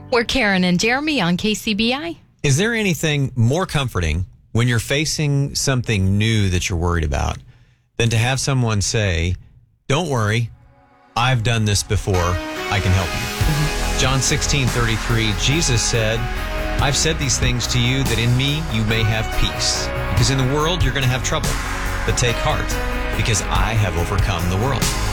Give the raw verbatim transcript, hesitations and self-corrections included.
We're Karen and Jeremy on K C B I. Is there anything more comforting when you're facing something new that you're worried about than to have someone say, don't worry, I've done this before, I can help you. Mm-hmm. John sixteen thirty-three, Jesus said, I've said these things to you that in me you may have peace. Because in the world you're going to have trouble. But take heart, because I have overcome the world.